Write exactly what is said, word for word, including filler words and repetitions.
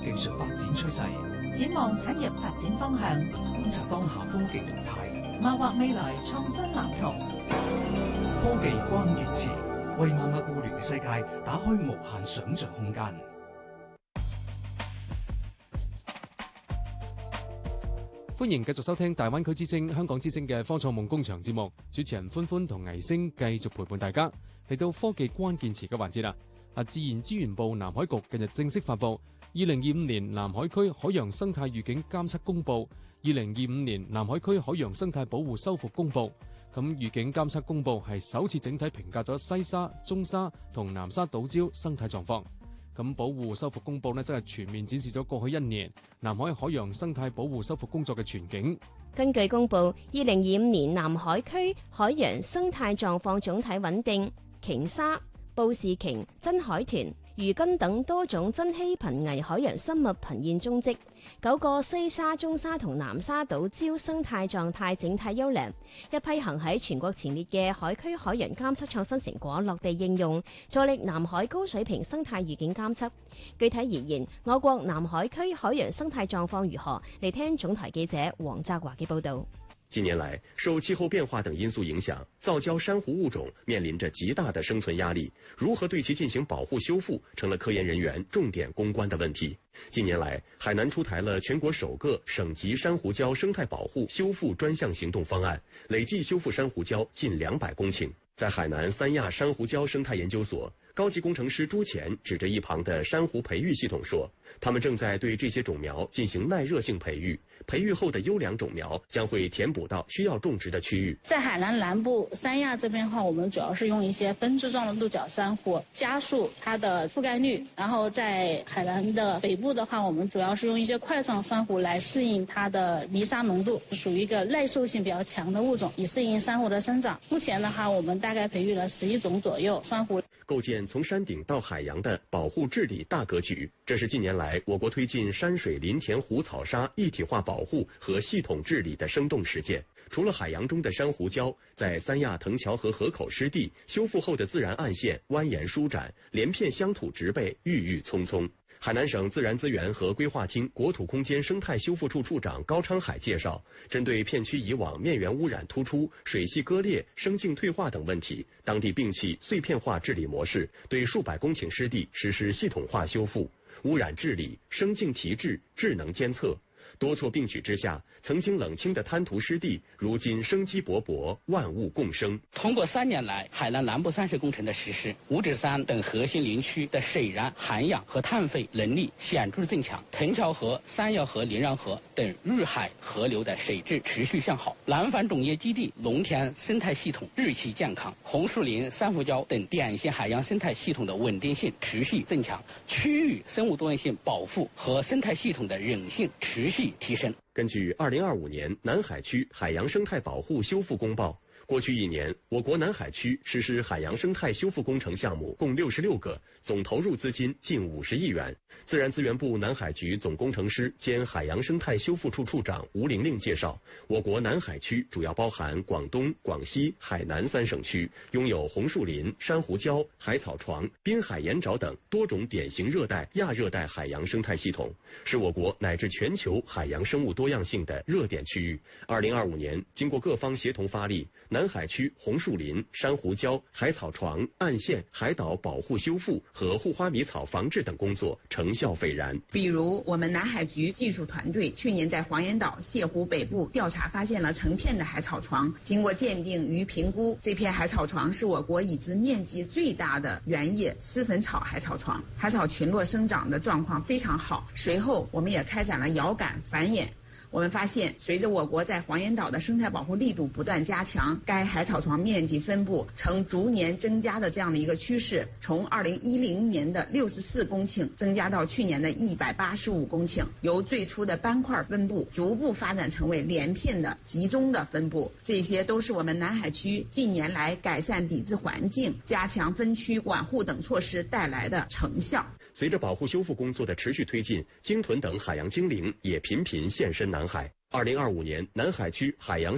技術發展趨勢， 展望產業發展方向， 觀察當下科技動態， 謀劃未來創新藍圖。 科技關鍵詞，為萬物互聯嘅世界打開無限想像空間。 歡迎繼續收聽大灣區之聲、香港之聲嘅科創夢工場節目，主持人歡歡同倪星繼續陪伴大家嚟到科技關鍵詞嘅環節啦。啊，自然資源部南海局近日正式發布二零二五年南海區海洋生態預警監測公佈，二零二五年南海區海洋生態保護修復公佈。咁預警監測公佈係首次整體評價咗西沙、中沙同南沙島礁生態狀況。咁保護修復公佈呢，真係全面展示咗過去一年南海海洋生態保護修復工作嘅全景。 根據公佈，二零二五年南海區海洋生態狀況總體穩定，鯨鯊、布氏鯨、真海豚、魚根等多種珍稀瀕危海洋生物瀕現蹤跡，九個西沙、中沙同南沙島礁生態狀態整體優良，一批行喺全國前列嘅海區海洋監測創新成果落地應用，助力南海高水平生態預警監測。具體而言，我國南海區海洋生態狀況如何？嚟聽總台記者黃澤華嘅報導。 近年來，受氣候變化等因素影響，造礁珊瑚物種面臨着極大的生存壓力，如何對其進行保護修復，成了科研人員重點攻關的問題。近年來，海南出台了全國首個省級珊瑚礁生態保護修復專項行動方案，累計修復珊瑚礁近兩百公頃。在海南三亞珊瑚礁生態研究所，高級工程師朱乾指着一旁的珊瑚培育系統說，他們正在對這些種苗進行耐熱性培育，培育後的優良種苗將會填補到需要種植的區域。 在海南南部三亞這邊的話，我們主要是用一些分支狀的鹿角珊瑚加速它的覆蓋率，然後在海南的北部的話，我們主要是用一些塊狀珊瑚來適應它的泥沙濃度，屬於一個耐受性比較強的物種，以適應珊瑚的生長。目前的話，我們大概培育了十一種左右珊瑚， 構建從山頂到海洋的保護治理大格局，這是近年來我國推進山水林田湖草沙一體化保護和系統治理的生動實踐。除了海洋中的珊瑚礁，在三亞藤橋河河口濕地修復後的自然岸線蜿蜒舒展，連片鄉土植被鬱鬱蔥蔥。海南省自然資源和規劃廳國土空間生態修復處處長高昌海介紹，針對片區以往面源污染突出、水系割裂、生境退化等問題，當地摒棄碎片化治理模式，對數百公頃濕地實施系統化修復，污染治理、生境提質、智能監測。多措並舉之下，曾經冷清的灘塗濕地，如今生機勃勃，萬物共生。 通過三年來海南南部山水工程的實施，五指山等核心林區的水燃、涵養和碳費能力顯著增強，藤橋河、三亞河、連讓河等日海河流的水質持續向好，南繁種業基地農田生態系統日趨健康，紅樹林、珊瑚礁等典型海洋生態系統的穩定性持續增強，區域生物多樣性保護和生態系統的韌性持續提升。 根據二零二五年南海區海洋生態保護修復公報，過去一年，我國南海區實施海洋生態修復工程項目共六十六個，總投入資金近五十億元。自然資源部南海局總工程師兼海洋生態修復處處長吳玲玲介紹，我國南海區主要包含廣東、廣西、海南三省區，擁有紅樹林、珊瑚礁、海草床、濱海鹽沼等多種典型熱帶、亞熱帶海洋生態系統，是我國乃至全球海洋生物多樣性的熱點區域。二零二五年，經過各方協同發力，南海區紅樹林、珊瑚礁、海草床、岸線、海島保護修復和護花迷草防治等工作成效斐然。 比如，我們南海局技術團隊去年在黃岩島、瀉湖北部調查，發現了成片的海草床。經過鑑定與評估，這片海草床是我國已知面積最大的原葉絲粉草海草床，海草群落生長的狀況非常好。隨後，我們也開展了遙感繁衍。我們發現，隨着我國在黃岩島的生態保護力度不斷加強，該海草床面積分布呈逐年增加的這樣的一個趨勢，從二零一零年的六十四公頃增加到去年的一百八十五公頃，由最初的斑塊分布逐步發展成為連片的集中的分布，這些都是我們南海區近年來改善抵制環境、加強分區管護等措施帶來的成效。 隨着保護修復工作的持續推進，鯨豚等海洋精靈也頻頻現身南海。二零二五年，南海區海洋